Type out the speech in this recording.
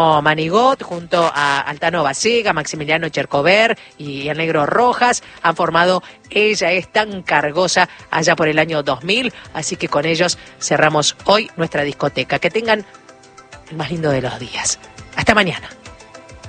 Manigot, junto a Altano Basega, Maximiliano Chercover y el Negro Rojas, han formado Ella es tan cargosa allá por el año 2000, así que con ellos cerramos hoy nuestra discoteca. Que tengan el más lindo de los días. Hasta mañana.